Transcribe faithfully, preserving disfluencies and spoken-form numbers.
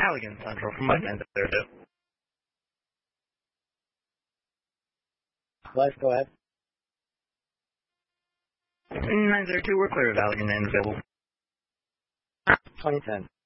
Halligan Central from my nine zero two. Life, go ahead. nine zero two, we're clear of Halligan and available. twenty ten.